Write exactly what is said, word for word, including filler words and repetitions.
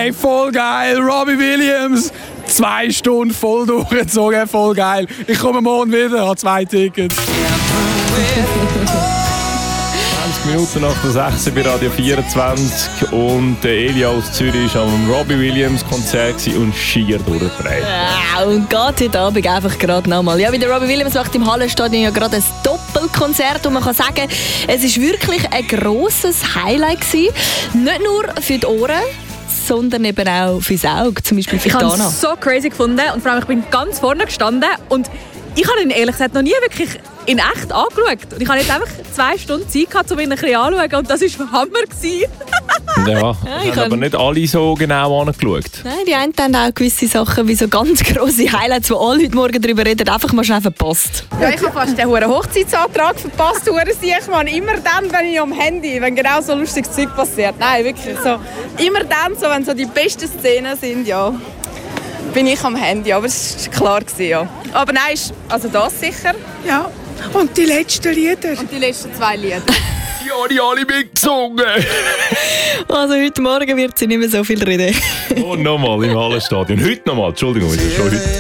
Hey, voll geil, Robbie Williams. Zwei Stunden voll durchgezogen, voll geil. Ich komme morgen wieder, habe zwei Tickets. zwanzig Minuten nach der sechs bei Radio vierundzwanzig und der Elia aus Zürich war am Robbie Williams Konzert und schier durchgedreht. Ja, und geht heute Abend einfach gerade nochmal. Ja, wie der Robbie Williams macht im Hallenstadion ja gerade ein Doppelkonzert und man kann sagen, es war wirklich ein grosses Highlight gewesen. Nicht nur für die Ohren, sondern eben auch fürs Auge, zum Beispiel für Ich habe Dana. es so crazy gefunden und vor allem, ich bin ganz vorne gestanden und ich habe ihn ehrlich gesagt noch nie wirklich in echt angeschaut. Und ich habe jetzt einfach zwei Stunden Zeit gehabt, um ihn ein bisschen anzuschauen und das war Hammer gewesen. Ja, ich habe aber nicht alle so genau angeschaut. Nein, die einen haben auch gewisse Sachen wie so ganz grosse Highlights, wo alle heute Morgen darüber reden, einfach mal schnell verpasst. Ja, ich habe fast den hohen Hochzeitsantrag verpasst. Ich meine, immer dann, wenn ich am Handy, wenn genau so lustiges Zeug passiert. Nein, wirklich so. Immer dann, so, wenn so die besten Szenen sind, ja, bin ich am Handy. Aber es war klar gewesen, ja. Aber nein, also das sicher. Ja. Und die letzten Lieder. Und die letzten zwei Lieder. Die habe ich alle mitgesungen. Also heute Morgen wird sie nicht mehr so viel reden. Und nochmal im Hallenstadion. Heute nochmal, Entschuldigung, ist das schon heute?